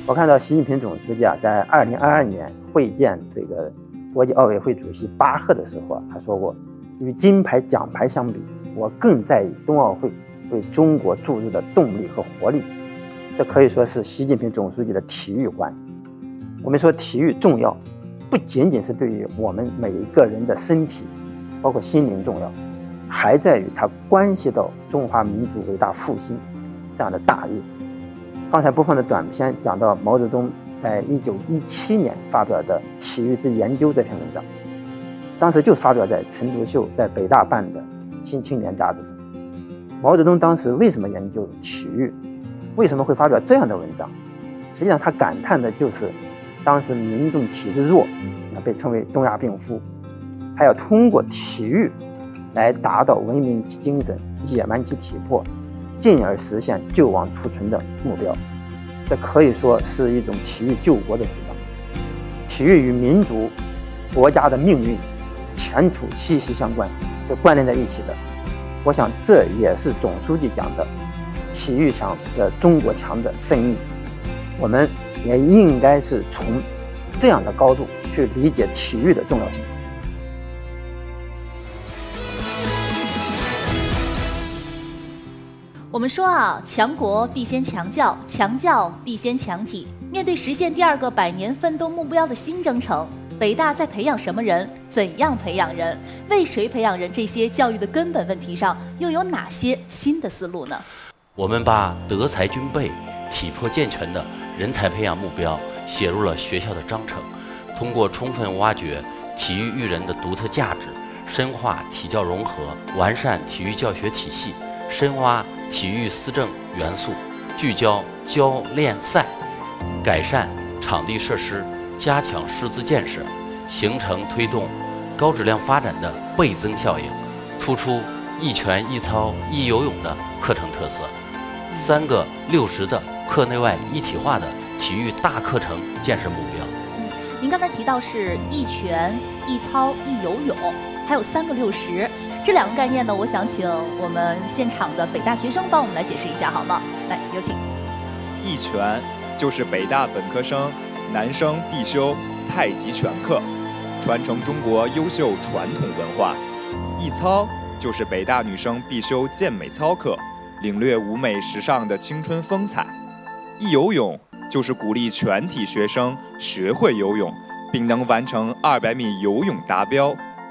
我看到习近平总书记在2022年会见这个国际奥委会主席巴赫的时候他说过，与金牌奖牌相比，我更在意冬奥会为中国注入的动力和活力。这可以说是习近平总书记的体育观。我们说体育重要，不仅仅是对于我们每一个人的身体包括心灵重要，还在于它关系到中华民族伟大复兴这样的大业。刚才播放的短片讲到毛泽东在1917年发表的《体育之研究》这篇文章，当时就发表在陈独秀在北大办的《新青年》杂志上。毛泽东当时为什么研究体育，为什么会发表这样的文章？实际上他感叹的就是当时民众体质弱，被称为东亚病夫，他要通过体育来达到文明其精神，野蛮其体魄，进而实现救亡图存的目标。这可以说是一种体育救国的主张。体育与民族国家的命运前途息息相关，是关联在一起的。我想这也是总书记讲的体育强的中国强的深意。我们也应该是从这样的高度去理解体育的重要性。 我们说强国必先强教，强教必先强体。面对实现第2个100年奋斗目标的新征程，北大在培养什么人，怎样培养人，为谁培养人，这些教育的根本问题上又有哪些新的思路呢？ 我们把德才均备、体魄健全的人才培养目标写入了学校的章程，通过充分挖掘体育育人的独特价值，深化体教融合，完善体育教学体系，深挖体育思政元素，聚焦教练赛，改善场地设施，加强师资建设，形成推动高质量发展的倍增效应，突出一拳一操一游泳的课程特色，3个60的课内外一体化的体育大课程建设目标。 您刚才提到是一拳一操一游泳，还有3个60，这2个概念呢，我想请我们现场的北大学生帮我们来解释一下好吗？来，有请。 一拳就是北大本科生男生必修太极拳课，传承中国优秀传统文化。一操就是北大女生必修健美操课，领略舞美时尚的青春风采。一游泳就是鼓励全体学生学会游泳，并能完成200米游泳达标。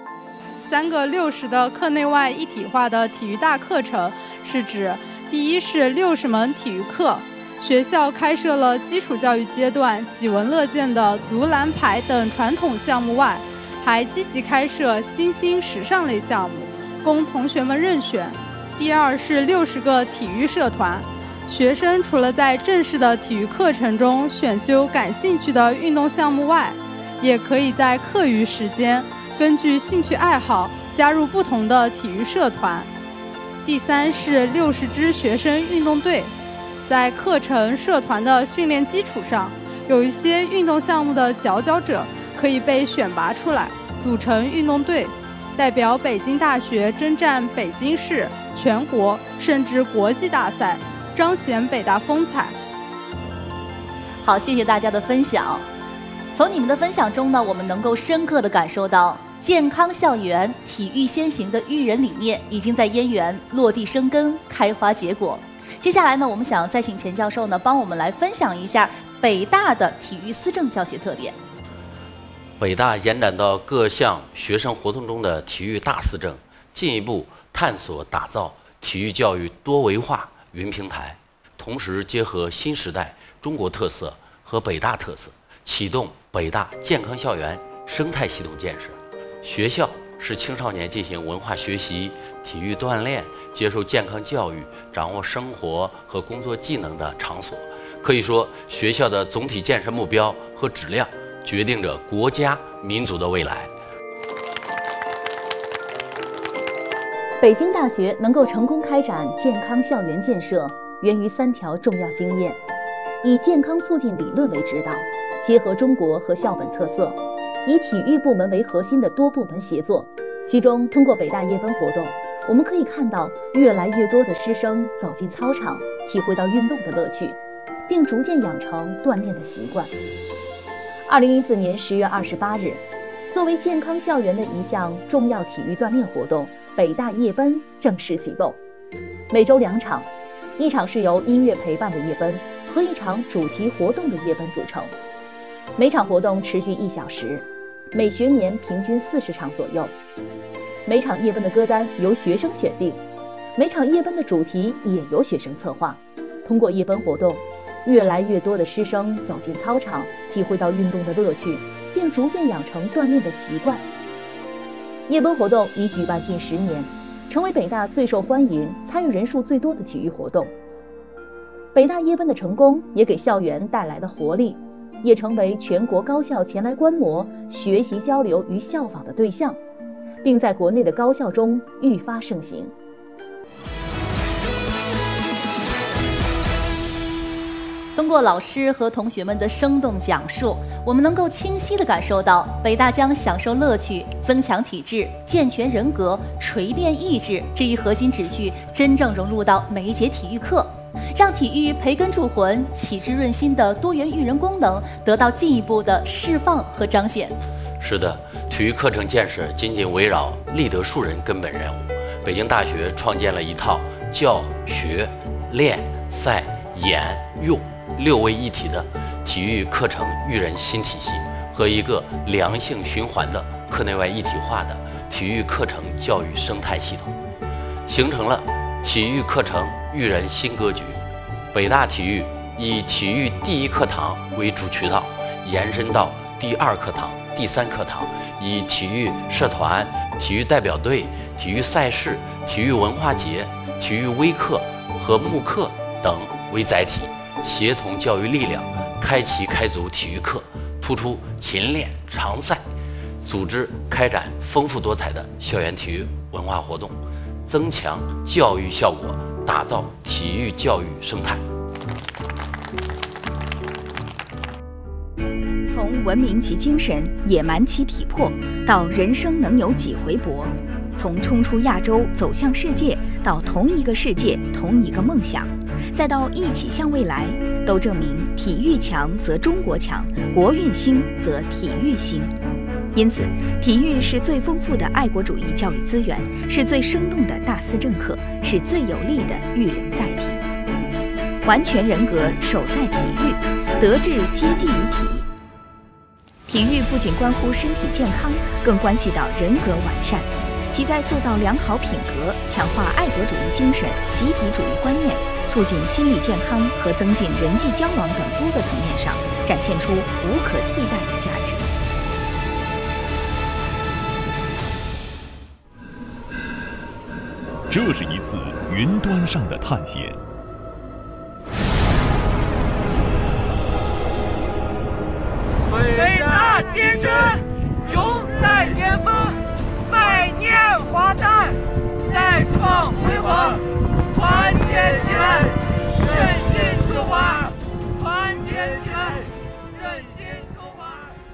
3个60的课内外一体化的体育大课程是指，第一是60门体育课，学校开设了基础教育阶段喜闻乐见的足篮排等传统项目外，还积极开设新兴时尚类项目，供同学们任选。第二是60个体育社团，学生除了在正式的体育课程中选修感兴趣的运动项目外，也可以在课余时间根据兴趣爱好加入不同的体育社团。第三是60支学生运动队，在课程社团的训练基础上，有一些运动项目的佼佼者可以被选拔出来，组成运动队，代表北京大学征战北京市、全国甚至国际大赛，彰显北大风采。 好，谢谢大家的分享。从你们的分享中呢，我们能够深刻地感受到健康校园、体育先行的育人理念已经在燕园落地生根、开花结果。接下来呢，我们想再请钱教授呢帮我们来分享一下北大的体育思政教学特点。 北大延展到各项学生活动中的体育大思政，进一步探索打造体育教育多维化云平台，同时结合新时代中国特色和北大特色，启动北大健康校园生态系统建设。学校是青少年进行文化学习、体育锻炼、接受健康教育、掌握生活和工作技能的场所。可以说，学校的总体建设目标和质量决定着国家民族的未来。 北京大学能够成功开展健康校园建设，源于3条重要经验：以健康促进理论为指导，结合中国和校本特色，以体育部门为核心的多部门协作。其中，通过北大夜奔活动，我们可以看到越来越多的师生走进操场，体会到运动的乐趣。 并逐渐养成锻炼的习惯。2014年10月28日，作为健康校园的一项重要体育锻炼活动，北大夜奔正式启动。每周2场，一场是由音乐陪伴的夜奔和一场主题活动的夜奔组成。每场活动持续1小时，每学年平均40场左右。每场夜奔的歌单由学生选定，每场夜奔的主题也由学生策划。通过夜奔活动，越来越多的师生走进操场，体会到运动的乐趣，并逐渐养成锻炼的习惯。夜奔活动已举办近10年，成为北大最受欢迎、参与人数最多的体育活动。北大夜奔的成功也给校园带来了活力，也成为全国高校前来观摩、学习交流与效仿的对象，并在国内的高校中愈发盛行。通过老师和同学们的生动讲述，我们能够清晰地感受到北大将享受乐趣、增强体质、健全人格、锤炼意志这一核心旨句真正融入到每一节体育课，让体育培根铸魂、启智润心的多元育人功能得到进一步的释放和彰显。 是的，体育课程建设紧紧围绕立德树人根本任务。北京大学创建了一套教学、练、赛、演、用6位一体的体育课程育人新体系和一个良性循环的课内外一体化的体育课程教育生态系统，形成了体育课程育人新格局。北大体育以体育第一课堂为主渠道，延伸到第2课堂、第3课堂，以体育社团、体育代表队、体育赛事、体育文化节、体育微课和慕课等为载体，协同教育力量，开足体育课，突出勤练常赛，组织开展丰富多彩的校园体育文化活动，增强教育效果，打造体育教育生态。 从文明其精神，野蛮其体魄，到人生能有几回搏；从冲出亚洲走向世界，到同一个世界同一个梦想，再到一起向未来，都证明体育强则中国强，国运兴则体育兴。因此，体育是最丰富的爱国主义教育资源，是最生动的大思政课，是最有力的育人载体。完全人格守在体育，德智皆基于体。体育不仅关乎身体健康，更关系到人格完善。其在塑造良好品格、强化爱国主义精神、集体主义观念、促进心理健康和增进人际交往等多个层面上，展现出无可替代的价值。 这是一次云端上的探险。 北大精神永在巅峰，百年华诞，再创辉煌。团结起来，振兴中华！团结起来，振兴中华！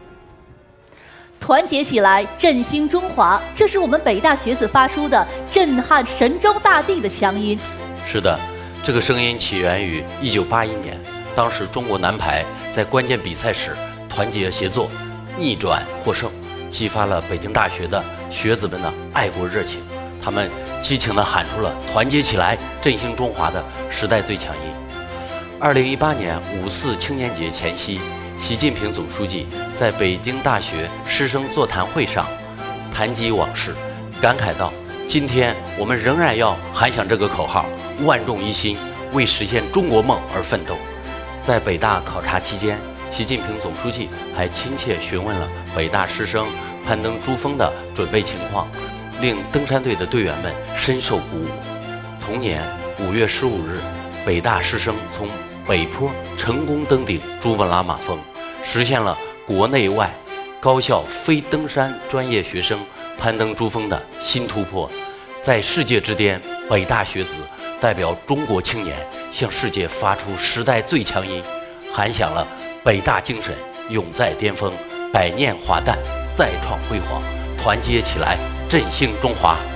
团结起来，振兴中华，这是我们北大学子发出的震撼神州大地的强音。 是的，这个声音起源于1981年，当时中国男排在关键比赛时团结协作，逆转获胜，激发了北京大学的学子们的爱国热情。他们激情地喊出了“团结起来，振兴中华”的时代最强音。2018年5·4青年节前夕，习近平总书记在北京大学师生座谈会上谈及往事，感慨道：“今天我们仍然要喊响这个口号，万众一心，为实现中国梦而奋斗。”在北大考察期间，习近平总书记还亲切询问了北大师生攀登珠峰的准备情况，令登山队的队员们深受鼓舞。同年5月15日，北大师生从北坡成功登顶珠穆朗玛峰，实现了国内外高校非登山专业学生攀登珠峰的新突破。在世界之巅，北大学子代表中国青年向世界发出时代最强音，喊响了北大精神永在巅峰，百年华诞，再创辉煌，团结起来，振兴中华。